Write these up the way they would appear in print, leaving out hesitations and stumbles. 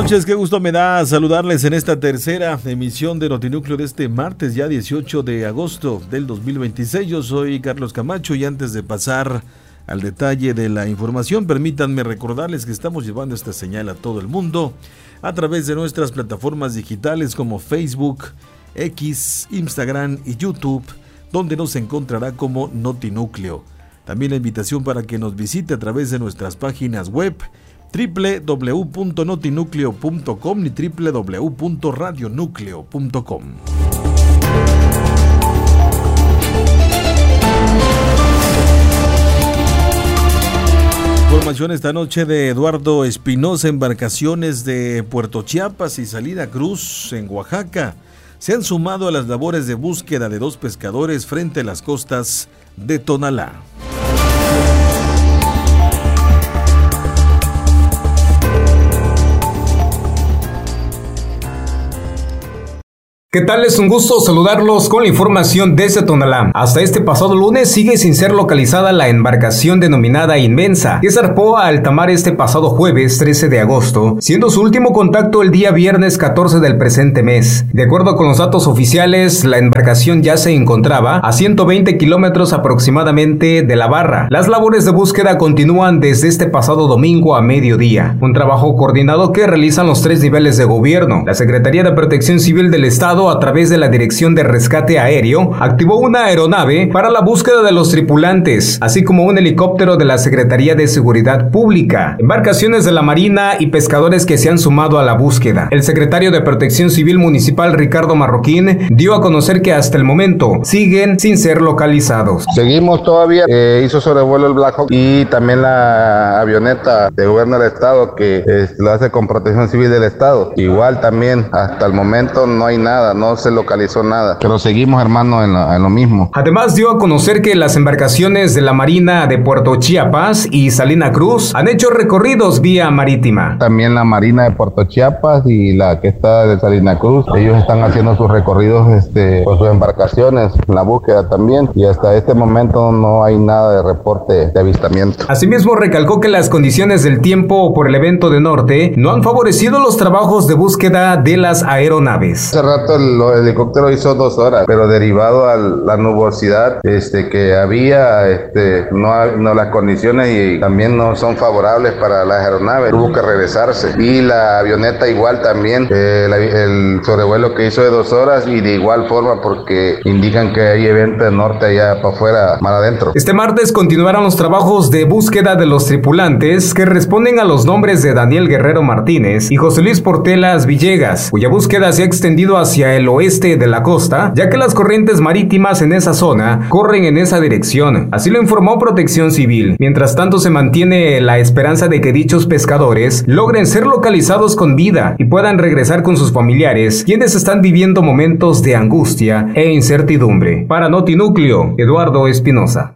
noches, qué gusto me da saludarles en esta tercera emisión de Notinúcleo de este martes, ya 18 de agosto del 2026. Yo soy Carlos Camacho y antes de pasar al detalle de la información, permítanme recordarles que estamos llevando esta señal a todo el mundo a través de nuestras plataformas digitales como Facebook, X, Instagram y YouTube, donde nos encontrará como Notinúcleo. También la invitación para que nos visite a través de nuestras páginas web www.notinucleo.com y www.radionucleo.com. Información esta noche de Eduardo Espinosa. Embarcaciones de Puerto Chiapas y Salina Cruz en Oaxaca se han sumado a las labores de búsqueda de dos pescadores frente a las costas de Tonalá. ¿Qué tal? Es un gusto saludarlos con la información desde Tonalá. Hasta este pasado lunes sigue sin ser localizada la embarcación denominada Inmensa, que zarpó a alta mar este pasado jueves 13 de agosto, siendo su último contacto el día viernes 14 del presente mes. De acuerdo con los datos oficiales, la embarcación ya se encontraba a 120 kilómetros aproximadamente de la barra. Las labores de búsqueda continúan desde este pasado domingo a mediodía. Un trabajo coordinado que realizan los tres niveles de gobierno. La Secretaría de Protección Civil del Estado, a través de la Dirección de Rescate Aéreo, activó una aeronave para la búsqueda de los tripulantes, así como un helicóptero de la Secretaría de Seguridad Pública, embarcaciones de la Marina y pescadores que se han sumado a la búsqueda. El secretario de Protección Civil Municipal, Ricardo Marroquín, dio a conocer que hasta el momento siguen sin ser localizados. Seguimos todavía, hizo sobrevuelo el Black Hawk y también la avioneta del gobierno del estado que lo hace con Protección Civil del Estado. Igual también, hasta el momento no hay nada, no se localizó nada, pero seguimos, hermano, en lo mismo. Además dio a conocer que las embarcaciones de la Marina de Puerto Chiapas y Salina Cruz han hecho recorridos vía marítima. También la Marina de Puerto Chiapas y la que está de Salina Cruz, ellos están haciendo sus recorridos con sus embarcaciones, la búsqueda también, y hasta este momento no hay nada de reporte de avistamiento. Asimismo recalcó que las condiciones del tiempo por el evento de norte no han favorecido los trabajos de búsqueda de las aeronaves. Hace rato el helicóptero hizo 2 horas, pero derivado a la nubosidad que había, no las condiciones y también no son favorables para las aeronaves, tuvo que regresarse. Y la avioneta igual también, el sobrevuelo que hizo de 2 horas y de igual forma porque indican que hay evento de norte allá para afuera, más adentro. Este martes continuaron los trabajos de búsqueda de los tripulantes que responden a los nombres de Daniel Guerrero Martínez y José Luis Portelas Villegas, cuya búsqueda se ha extendido hacia el oeste de la costa, ya que las corrientes marítimas en esa zona corren en esa dirección. Así lo informó Protección Civil. Mientras tanto, se mantiene la esperanza de que dichos pescadores logren ser localizados con vida y puedan regresar con sus familiares, quienes están viviendo momentos de angustia e incertidumbre. Para Notinúcleo, Eduardo Espinosa.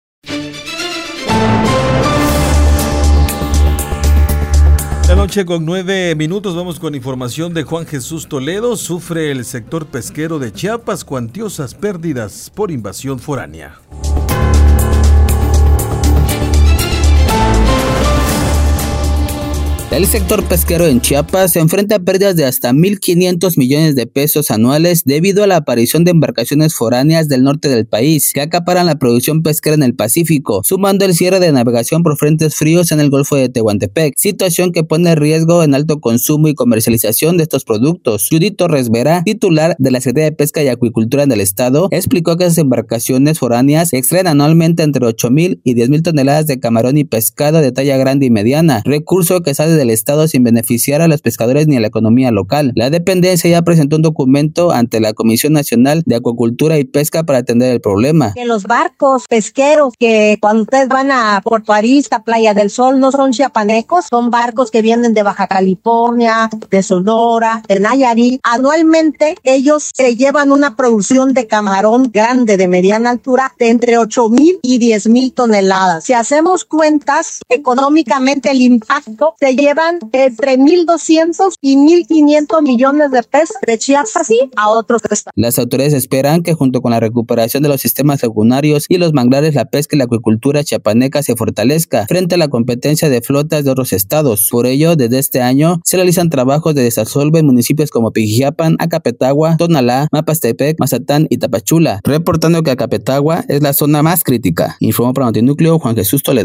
La noche con 9 minutos, vamos con información de Juan Jesús Toledo. Sufre el sector pesquero de Chiapas cuantiosas pérdidas por invasión foránea. El sector pesquero en Chiapas se enfrenta a pérdidas de hasta 1.500 millones de pesos anuales debido a la aparición de embarcaciones foráneas del norte del país que acaparan la producción pesquera en el Pacífico, sumando el cierre de navegación por frentes fríos en el Golfo de Tehuantepec, situación que pone en riesgo en alto consumo y comercialización de estos productos. Judith Torres Vera, titular de la Secretaría de Pesca y Acuicultura del Estado, explicó que esas embarcaciones foráneas extraen anualmente entre 8,000 y 10,000 toneladas de camarón y pescado de talla grande y mediana, recurso que sale del Estado sin beneficiar a los pescadores ni a la economía local. La dependencia ya presentó un documento ante la Comisión Nacional de Acuicultura y Pesca para atender el problema. Que los barcos pesqueros que cuando ustedes van a Puerto Arista, Playa del Sol, no son chiapanecos, son barcos que vienen de Baja California, de Sonora, de Nayarit. Anualmente ellos se llevan una producción de camarón grande de mediana altura de entre 8,000 y 10,000 toneladas. Si hacemos cuentas, económicamente el impacto se lleva llevan entre 1.200 y 1.500 millones de pesos de Chiapas a otros estados. Las autoridades esperan que junto con la recuperación de los sistemas lagunarios y los manglares, la pesca y la acuicultura chiapaneca se fortalezca frente a la competencia de flotas de otros estados. Por ello, desde este año se realizan trabajos de desasolve en municipios como Pijijiapan, Acapetagua, Tonalá, Mapastepec, Mazatán y Tapachula, reportando que Acapetagua es la zona más crítica. Informó para Notinúcleo Juan Jesús Toledo.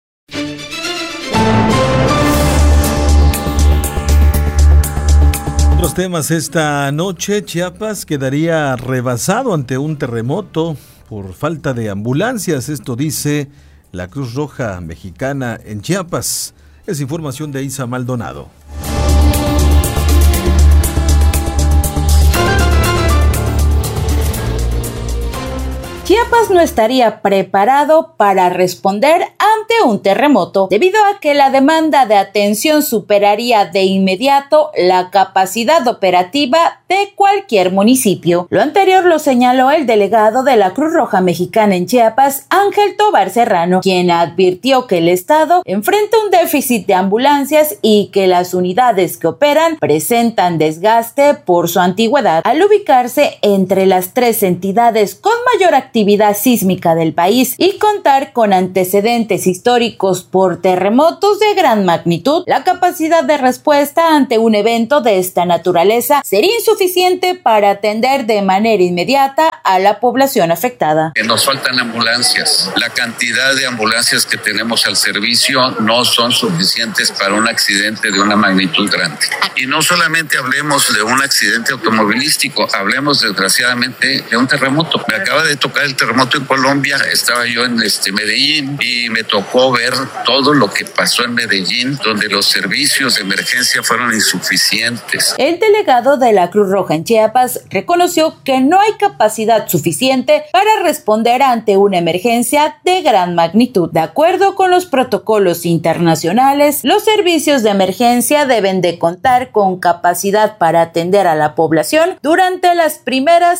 Otros temas esta noche: Chiapas quedaría rebasado ante un terremoto por falta de ambulancias. Esto dice la Cruz Roja Mexicana en Chiapas. Es información de Isa Maldonado. Chiapas no estaría preparado para responder ante un terremoto, debido a que la demanda de atención superaría de inmediato la capacidad operativa de cualquier municipio. Lo anterior lo señaló el delegado de la Cruz Roja Mexicana en Chiapas, Ángel Tobar Serrano, quien advirtió que el estado enfrenta un déficit de ambulancias y que las unidades que operan presentan desgaste por su antigüedad, al ubicarse entre las 3 entidades con mayor actividad sísmica del país y contar con antecedentes históricos por terremotos de gran magnitud. La capacidad de respuesta ante un evento de esta naturaleza sería insuficiente para atender de manera inmediata a la población afectada. Nos faltan ambulancias. La cantidad de ambulancias que tenemos al servicio no son suficientes para un accidente de una magnitud grande. Y no solamente hablemos de un accidente automovilístico, hablemos desgraciadamente de un terremoto. Me acaba de tocar el terremoto en Colombia, estaba yo en Medellín y me tocó ver todo lo que pasó en Medellín, donde los servicios de emergencia fueron insuficientes. El delegado de la Cruz Roja en Chiapas reconoció que no hay capacidad suficiente para responder ante una emergencia de gran magnitud. De acuerdo con los protocolos internacionales, los servicios de emergencia deben de contar con capacidad para atender a la población durante las primeras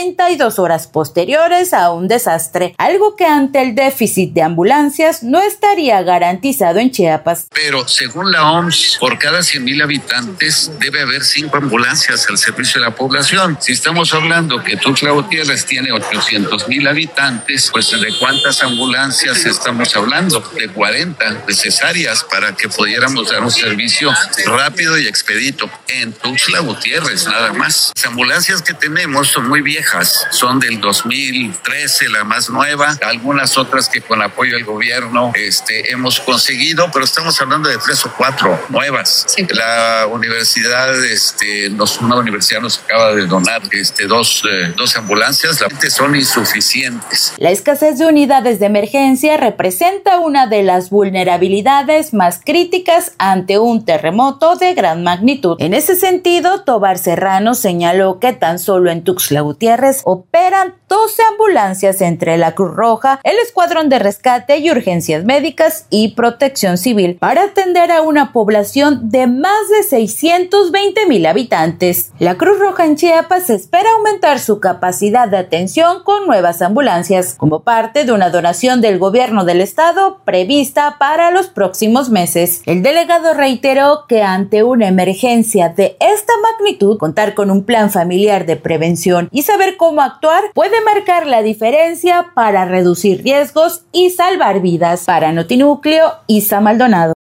72 horas posteriores a un desastre, algo que ante el déficit de ambulancias no estaría garantizado en Chiapas. Pero según la OMS, por cada 100,000 habitantes debe haber 5 ambulancias al servicio de la población. Si estamos hablando que Tuxtla Gutiérrez tiene 800,000 habitantes, pues ¿de cuántas ambulancias estamos hablando? De 40 necesarias para que pudiéramos dar un servicio rápido y expedito en Tuxtla Gutiérrez, nada más. Las ambulancias que tenemos son muy viejas, son del 2013, la más nueva, algunas otras que con apoyo del gobierno hemos conseguido, pero estamos hablando de 3 o 4 nuevas. Sí. La universidad, una universidad nos acaba de donar dos ambulancias, las son insuficientes. La escasez de unidades de emergencia representa una de las vulnerabilidades más críticas ante un terremoto de gran magnitud. En ese sentido, Tobar Serrano señaló que tan solo en Tuxtla Gutiérrez operan 12 ambulancias entre la Cruz Roja, el Escuadrón de Rescate y Urgencias Médicas y Protección Civil para atender a una población de más de 620,000 habitantes. La Cruz Roja en Chiapas espera aumentar su capacidad de atención con nuevas ambulancias, como parte de una donación del gobierno del estado prevista para los próximos meses. El delegado reiteró que ante una emergencia de esta magnitud, contar con un plan familiar de prevención y saber cómo actuar puede marcar la diferencia para reducir riesgos y salvar vidas. Para Notinúcleo, Isa Maldonado.